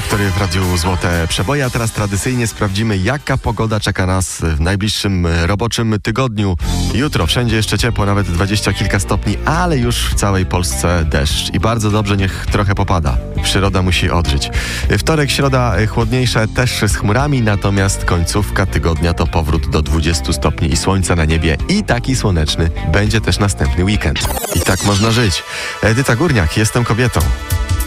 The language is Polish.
Faktory w Radiu Złote Przeboje, a teraz tradycyjnie sprawdzimy, jaka pogoda czeka nas w najbliższym roboczym tygodniu. Jutro wszędzie jeszcze ciepło, nawet 20 kilka stopni, ale już w całej Polsce deszcz i bardzo dobrze, niech trochę popada. Przyroda musi odżyć. Wtorek, środa chłodniejsze, też z chmurami, natomiast końcówka tygodnia to powrót do 20 stopni i słońca na niebie i taki słoneczny będzie też następny weekend. I tak można żyć. Edyta Górniak, jestem kobietą.